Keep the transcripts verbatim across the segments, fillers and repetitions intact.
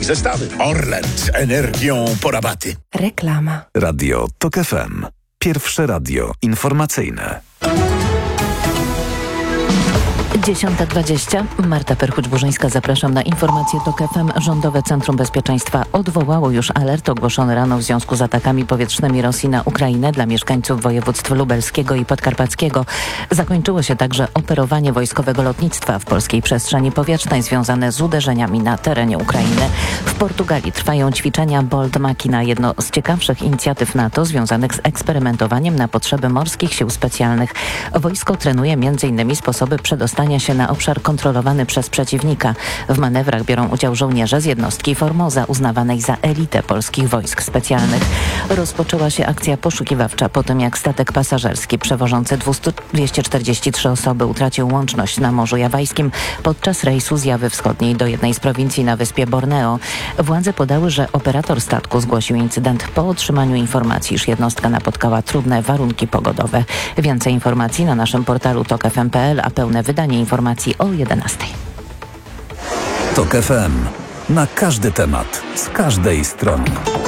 zestawy. Orlen z energią po rabaty. Reklama. Radio TOK F M. Pierwsze radio informacyjne. dziesiąta dwadzieścia. Marta Perchuć-Burzyńska, zapraszam na informację TOK F M. Rządowe Centrum Bezpieczeństwa odwołało już alert ogłoszony rano w związku z atakami powietrznymi Rosji na Ukrainę dla mieszkańców województw lubelskiego i podkarpackiego. Zakończyło się także operowanie wojskowego lotnictwa w polskiej przestrzeni powietrznej związane z uderzeniami na terenie Ukrainy. W Portugalii trwają ćwiczenia Bold Machina, jedno z ciekawszych inicjatyw NATO związanych z eksperymentowaniem na potrzeby morskich sił specjalnych. Wojsko trenuje m.in. sposoby przedostania się na obszar kontrolowany przez przeciwnika. W manewrach biorą udział żołnierze z jednostki Formosa, uznawanej za elitę polskich wojsk specjalnych. Rozpoczęła się akcja poszukiwawcza po tym, jak statek pasażerski przewożący dwieście czterdzieści trzy osoby utracił łączność na Morzu Jawajskim podczas rejsu z Jawy Wschodniej do jednej z prowincji na wyspie Borneo. Władze podały, że operator statku zgłosił incydent po otrzymaniu informacji, iż jednostka napotkała trudne warunki pogodowe. Więcej informacji na naszym portalu tok f m kropka p l, a pełne wydanie informacji o jedenastej. TOK F M. Na każdy temat, z każdej strony.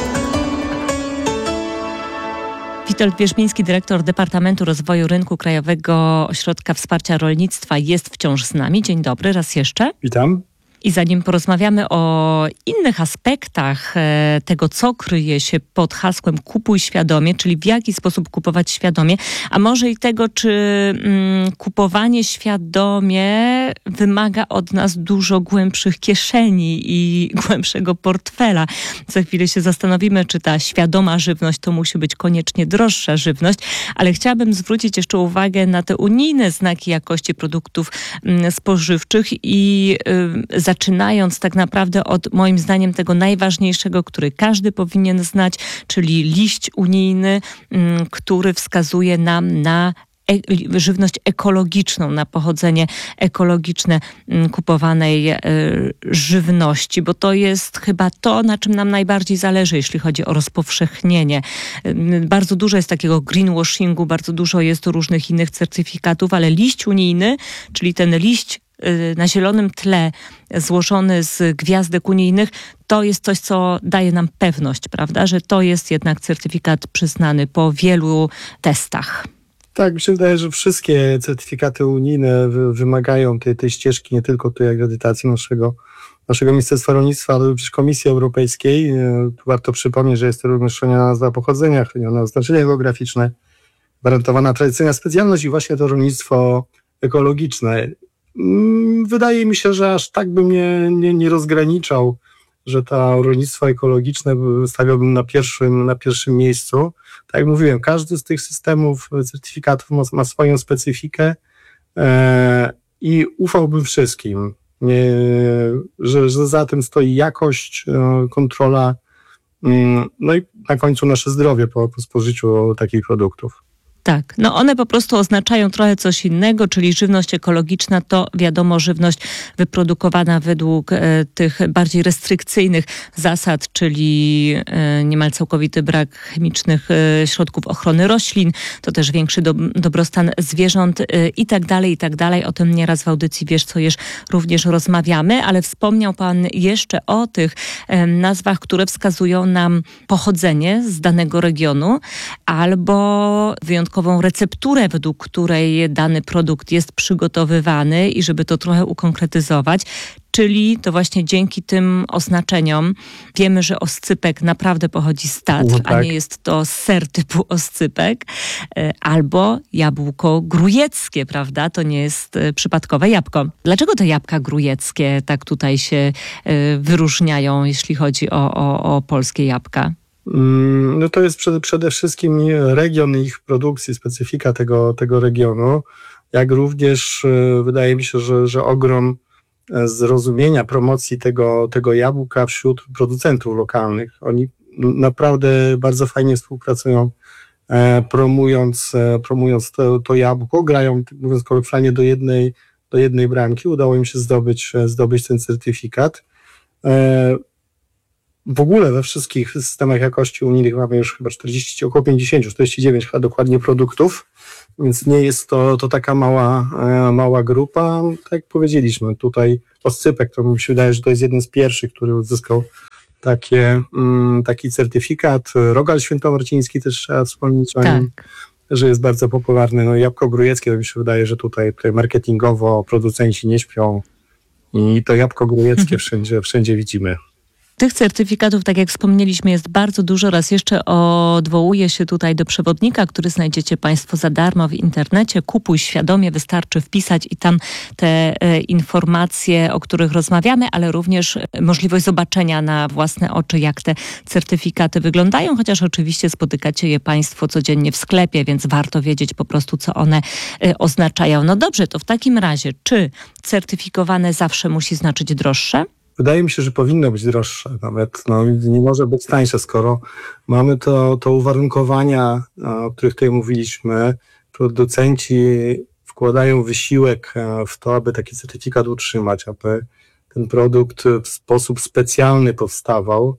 Witold Wierzbiński, dyrektor Departamentu Rozwoju Rynku Krajowego Ośrodka Wsparcia Rolnictwa, jest wciąż z nami. Dzień dobry, raz jeszcze. Witam. I zanim porozmawiamy o innych aspektach tego, co kryje się pod hasłem kupuj świadomie, czyli w jaki sposób kupować świadomie, a może i tego, czy mm, kupowanie świadomie wymaga od nas dużo głębszych kieszeni i głębszego portfela. Za chwilę się zastanowimy, czy ta świadoma żywność to musi być koniecznie droższa żywność, ale chciałabym zwrócić jeszcze uwagę na te unijne znaki jakości produktów mm, spożywczych i y, zaczynając tak naprawdę od, moim zdaniem, tego najważniejszego, który każdy powinien znać, czyli liść unijny, m, który wskazuje nam na e- żywność ekologiczną, na pochodzenie ekologiczne m, kupowanej e, żywności, bo to jest chyba to, na czym nam najbardziej zależy, jeśli chodzi o rozpowszechnienie. E, bardzo dużo jest takiego greenwashingu, bardzo dużo jest różnych innych certyfikatów, ale liść unijny, czyli ten liść na zielonym tle złożony z gwiazdek unijnych, to jest coś, co daje nam pewność, prawda, że to jest jednak certyfikat przyznany po wielu testach. Tak, mi się wydaje, że wszystkie certyfikaty unijne wy, wymagają tej, tej ścieżki, nie tylko tej akredytacji naszego, naszego Ministerstwa Rolnictwa, ale również Komisji Europejskiej. Tu warto przypomnieć, że jest to również chroniona nazwa pochodzenia, chronione oznaczenie geograficzne, gwarantowana tradycyjna specjalność i właśnie to rolnictwo ekologiczne. Wydaje mi się, że aż tak bym nie, nie, nie rozgraniczał, że to rolnictwo ekologiczne stawiałbym na pierwszym, na pierwszym miejscu. Tak jak mówiłem, każdy z tych systemów certyfikatów ma, ma swoją specyfikę e, i ufałbym wszystkim, nie, że, że za tym stoi jakość, e, kontrola, mm, no i na końcu nasze zdrowie po, po spożyciu takich produktów. Tak, no one po prostu oznaczają trochę coś innego, czyli żywność ekologiczna to wiadomo żywność wyprodukowana według e, tych bardziej restrykcyjnych zasad, czyli e, niemal całkowity brak chemicznych e, środków ochrony roślin, to też większy do, dobrostan zwierząt e, i tak dalej, i tak dalej. O tym nieraz w audycji Wiesz co jesz również rozmawiamy, ale wspomniał Pan jeszcze o tych e, nazwach, które wskazują nam pochodzenie z danego regionu albo wyjątkowo recepturę, według której dany produkt jest przygotowywany i żeby to trochę ukonkretyzować, czyli to właśnie dzięki tym oznaczeniom wiemy, że oscypek naprawdę pochodzi z Tatr, no tak, a nie jest to ser typu oscypek, albo jabłko grujeckie, prawda? To nie jest przypadkowe jabłko. Dlaczego te jabłka grujeckie tak tutaj się wyróżniają, jeśli chodzi o, o, o polskie jabłka? No to jest przede, przede wszystkim region ich produkcji, specyfika tego, tego regionu, jak również wydaje mi się, że, że ogrom zrozumienia promocji tego, tego jabłka wśród producentów lokalnych. Oni naprawdę bardzo fajnie współpracują, promując, promując to, to jabłko, grają, mówiąc kolokwialnie, do jednej, do jednej bramki. Udało im się zdobyć, zdobyć ten certyfikat. W ogóle we wszystkich systemach jakości unijnych mamy już chyba czterdzieści, około pięćdziesiąt, czterdzieści dziewięć chyba dokładnie produktów, więc nie jest to, to taka mała, mała grupa. Tak jak powiedzieliśmy, tutaj oscypek, to mi się wydaje, że to jest jeden z pierwszych, który uzyskał takie, taki certyfikat. Rogal świętomarciński też trzeba wspomnieć o tak. nim, że jest bardzo popularny. No jabłko grujeckie, to mi się wydaje, że tutaj, tutaj marketingowo producenci nie śpią i to jabłko grujeckie wszędzie, wszędzie widzimy. Tych certyfikatów, tak jak wspomnieliśmy, jest bardzo dużo. Raz jeszcze odwołuję się tutaj do przewodnika, który znajdziecie Państwo za darmo w internecie. Kupuj świadomie, wystarczy wpisać i tam te e, informacje, o których rozmawiamy, ale również możliwość zobaczenia na własne oczy, jak te certyfikaty wyglądają, chociaż oczywiście spotykacie je Państwo codziennie w sklepie, więc warto wiedzieć po prostu, co one e, oznaczają. No dobrze, to w takim razie, czy certyfikowane zawsze musi znaczyć droższe? Wydaje mi się, że powinno być droższe nawet, no, nie może być tańsze, skoro mamy to, to uwarunkowania, o których tutaj mówiliśmy. Producenci wkładają wysiłek w to, aby taki certyfikat utrzymać, aby ten produkt w sposób specjalny powstawał.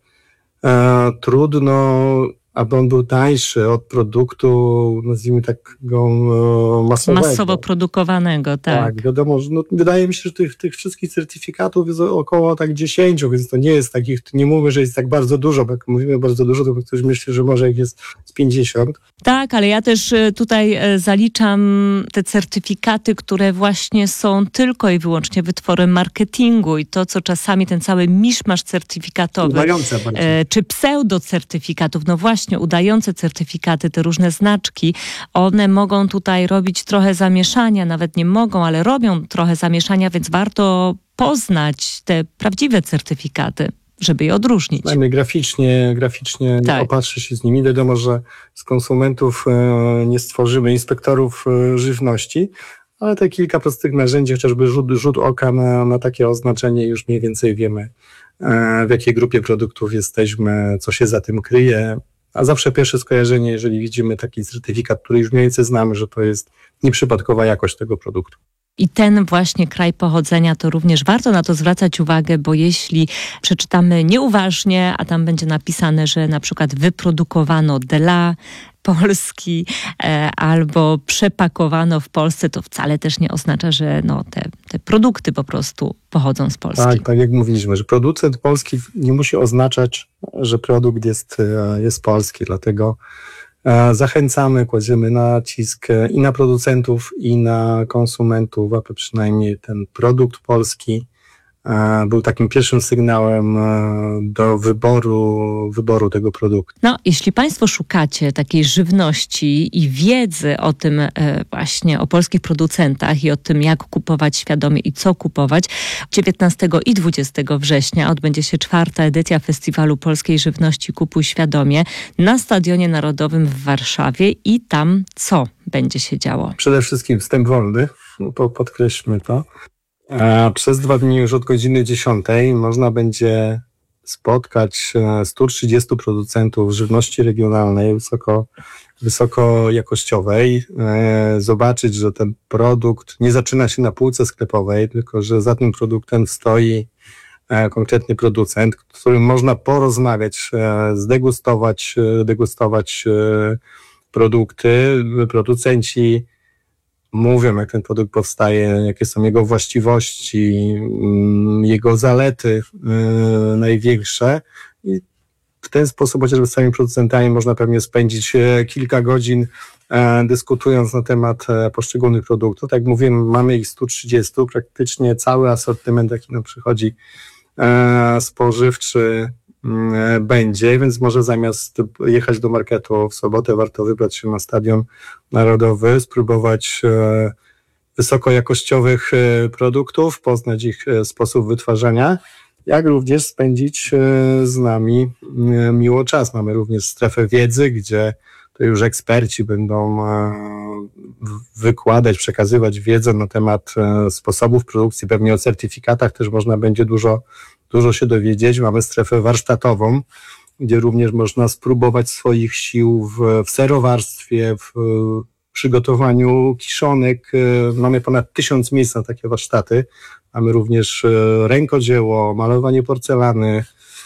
E, trudno, aby on był tańszy od produktu, nazwijmy tak go masowego. Masowo produkowanego, tak. Tak, wiadomo, że no, wydaje mi się, że tych, tych wszystkich certyfikatów jest około tak dziesięciu, więc to nie jest takich, nie mówię, że jest tak bardzo dużo, bo jak mówimy bardzo dużo, to ktoś myśli, że może ich jest z pięćdziesiąt. Tak, ale ja też tutaj zaliczam te certyfikaty, które właśnie są tylko i wyłącznie wytworem marketingu i to, co czasami ten cały miszmasz certyfikatowy, Udające e, czy pseudocertyfikatów, no właśnie, udające certyfikaty, te różne znaczki, one mogą tutaj robić trochę zamieszania, nawet nie mogą, ale robią trochę zamieszania, więc warto poznać te prawdziwe certyfikaty, żeby je odróżnić. Najmniej graficznie, graficznie tak. opatrzy się z nimi. Wiadomo, że z konsumentów e, nie stworzymy inspektorów e, żywności, ale te kilka prostych narzędzi, chociażby rzut, rzut oka na, na takie oznaczenie, już mniej więcej wiemy, e, w jakiej grupie produktów jesteśmy, co się za tym kryje. A zawsze pierwsze skojarzenie, jeżeli widzimy taki certyfikat, który już mniej więcej znamy, że to jest nieprzypadkowa jakość tego produktu. I ten właśnie kraj pochodzenia, to również warto na to zwracać uwagę, bo jeśli przeczytamy nieuważnie, a tam będzie napisane, że na przykład wyprodukowano dla Polski e, albo przepakowano w Polsce, to wcale też nie oznacza, że no, te, te produkty po prostu pochodzą z Polski. Tak, tak jak mówiliśmy, że producent polski nie musi oznaczać, że produkt jest, jest polski, dlatego zachęcamy, kładziemy nacisk i na producentów, i na konsumentów, aby przynajmniej ten produkt polski był takim pierwszym sygnałem do wyboru, wyboru tego produktu. No, jeśli Państwo szukacie takiej żywności i wiedzy o tym właśnie, o polskich producentach i o tym, jak kupować świadomie i co kupować, dziewiętnastego i dwudziestego września odbędzie się czwarta edycja Festiwalu Polskiej Żywności Kupuj Świadomie na Stadionie Narodowym w Warszawie i tam co będzie się działo? Przede wszystkim wstęp wolny, podkreślmy to. Przez dwa dni już od godziny dziesiątej można będzie spotkać stu trzydziestu producentów żywności regionalnej wysoko, wysokojakościowej, zobaczyć, że ten produkt nie zaczyna się na półce sklepowej, tylko że za tym produktem stoi konkretny producent, z którym można porozmawiać, zdegustować, degustować produkty. Producenci mówią, jak ten produkt powstaje, jakie są jego właściwości, jego zalety yy, największe. I w ten sposób, chociażby z samymi producentami, można pewnie spędzić kilka godzin e, dyskutując na temat e, poszczególnych produktów. Tak jak mówiłem, mamy ich stu trzydziestu, praktycznie cały asortyment, jaki nam przychodzi e, spożywczy, będzie, więc może zamiast jechać do marketu w sobotę, warto wybrać się na Stadion Narodowy, spróbować e, wysokojakościowych e, produktów, poznać ich e, sposób wytwarzania, jak również spędzić e, z nami e, miło czas. Mamy również strefę wiedzy, gdzie to już eksperci będą e, wykładać, przekazywać wiedzę na temat e, sposobów produkcji, pewnie o certyfikatach też można będzie dużo Dużo się dowiedzieć. Mamy strefę warsztatową, gdzie również można spróbować swoich sił w, w serowarstwie, w przygotowaniu kiszonek. Mamy ponad tysiąc miejsc na takie warsztaty. Mamy również rękodzieło, malowanie porcelany,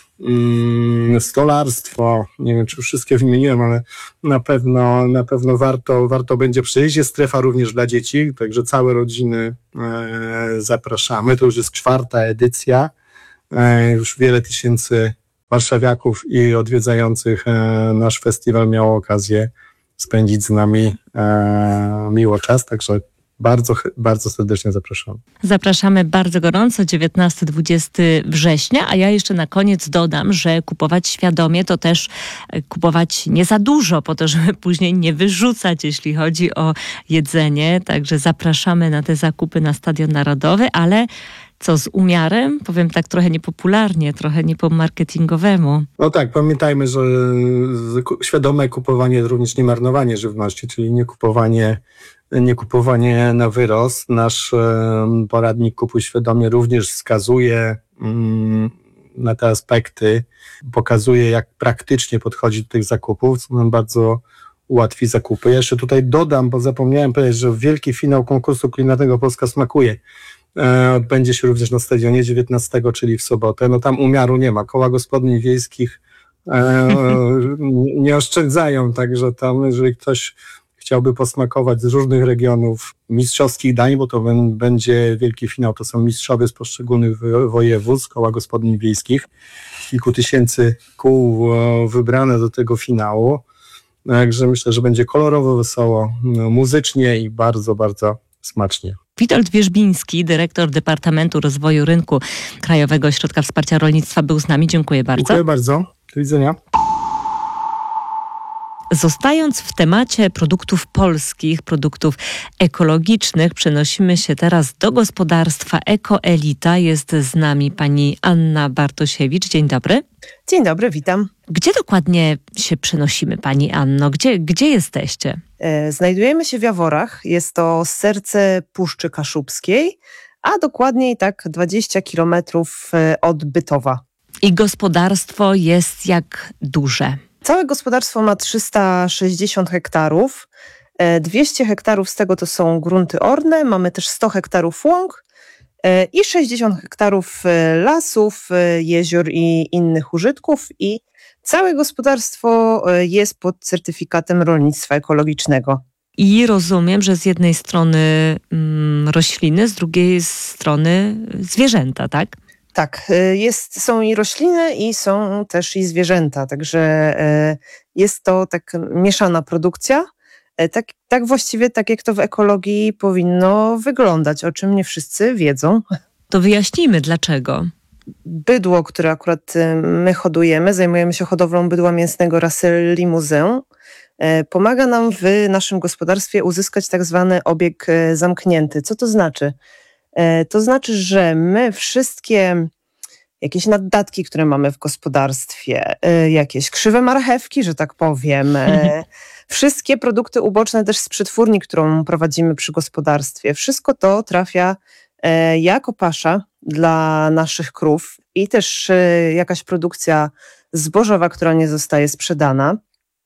stolarstwo. Nie wiem, czy wszystkie wymieniłem, ale na pewno, na pewno warto, warto będzie przyjść. Jest strefa również dla dzieci, także całe rodziny zapraszamy. To już jest czwarta edycja. Już wiele tysięcy warszawiaków i odwiedzających nasz festiwal miało okazję spędzić z nami miło czas, także bardzo, bardzo serdecznie zapraszam. Zapraszamy bardzo gorąco, dziewiętnastego do dwudziestego września, a ja jeszcze na koniec dodam, że kupować świadomie to też kupować nie za dużo, po to, żeby później nie wyrzucać, jeśli chodzi o jedzenie. Także zapraszamy na te zakupy na Stadion Narodowy, ale co z umiarem? Powiem tak trochę niepopularnie, trochę nie po marketingowemu. No tak, pamiętajmy, że świadome kupowanie to również nie marnowanie żywności, czyli nie kupowanie Nie kupowanie na wyrost. Nasz poradnik Kupuj Świadomie również wskazuje na te aspekty, pokazuje, jak praktycznie podchodzi do tych zakupów, co nam bardzo ułatwi zakupy. Ja jeszcze tutaj dodam, bo zapomniałem powiedzieć, że wielki finał konkursu kulinarnego Polska Smakuje odbędzie się również na stadionie dziewiętnastego, czyli w sobotę. No tam umiaru nie ma. Koła gospodyń wiejskich nie oszczędzają, także tam, jeżeli ktoś chciałby posmakować z różnych regionów mistrzowskich dań, bo to b- będzie wielki finał, to są mistrzowie z poszczególnych wo- województw, koła gospodyń wiejskich, kilku tysięcy kół e, wybrane do tego finału, także myślę, że będzie kolorowo, wesoło, no, muzycznie i bardzo, bardzo smacznie. Witold Wierzbiński, dyrektor Departamentu Rozwoju Rynku Krajowego Ośrodka Wsparcia Rolnictwa, był z nami. Dziękuję bardzo. Dziękuję bardzo. Do widzenia. Zostając w temacie produktów polskich, produktów ekologicznych, przenosimy się teraz do gospodarstwa Ekoelita. Jest z nami pani Anna Bartosiewicz. Dzień dobry. Dzień dobry, witam. Gdzie dokładnie się przenosimy, pani Anno? Gdzie, gdzie jesteście? Znajdujemy się w Jaworach. Jest to serce Puszczy Kaszubskiej, a dokładniej tak dwadzieścia kilometrów od Bytowa. I gospodarstwo jest jak duże? Całe gospodarstwo ma trzysta sześćdziesiąt hektarów. dwieście hektarów z tego to są grunty orne. Mamy też sto hektarów łąk i sześćdziesiąt hektarów lasów, jezior i innych użytków. I całe gospodarstwo jest pod certyfikatem rolnictwa ekologicznego. I rozumiem, że z jednej strony mm, rośliny, z drugiej strony zwierzęta, tak? Tak, jest, są i rośliny i są też i zwierzęta, także jest to tak mieszana produkcja, tak, tak właściwie tak jak to w ekologii powinno wyglądać, o czym nie wszyscy wiedzą. To wyjaśnijmy dlaczego. Bydło, które akurat my hodujemy, zajmujemy się hodowlą bydła mięsnego rasy Limousin, pomaga nam w naszym gospodarstwie uzyskać tak zwany obieg zamknięty. Co to znaczy? To znaczy, że my wszystkie jakieś naddatki, które mamy w gospodarstwie, jakieś krzywe marchewki, że tak powiem, wszystkie produkty uboczne też z przetwórni, którą prowadzimy przy gospodarstwie, wszystko to trafia jako pasza dla naszych krów i też jakaś produkcja zbożowa, która nie zostaje sprzedana.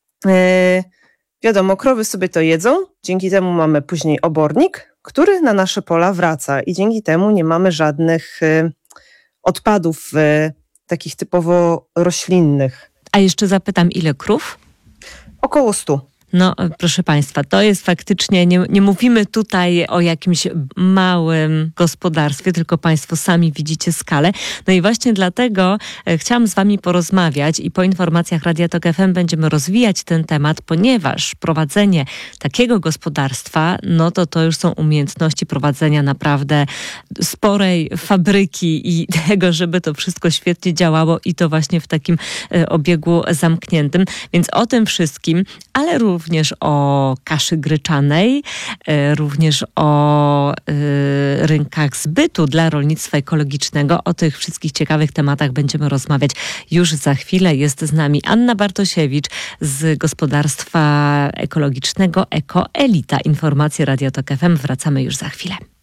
Wiadomo, krowy sobie to jedzą, dzięki temu mamy później obornik, który na nasze pola wraca i dzięki temu nie mamy żadnych y, odpadów y, takich typowo roślinnych. A jeszcze zapytam, ile krów? Około stu. No, proszę państwa, to jest faktycznie, nie, nie mówimy tutaj o jakimś małym gospodarstwie, tylko państwo sami widzicie skalę. No i właśnie dlatego e, chciałam z wami porozmawiać i po informacjach Radia Tok F M będziemy rozwijać ten temat, ponieważ prowadzenie takiego gospodarstwa, no to to już są umiejętności prowadzenia naprawdę sporej fabryki i tego, żeby to wszystko świetnie działało i to właśnie w takim e, obiegu zamkniętym. Więc o tym wszystkim, ale również również o kaszy gryczanej, również o rynkach zbytu dla rolnictwa ekologicznego. O tych wszystkich ciekawych tematach będziemy rozmawiać już za chwilę. Jest z nami Anna Bartosiewicz z gospodarstwa ekologicznego Ekoelita. Informacje Radio Tok F M. Wracamy już za chwilę.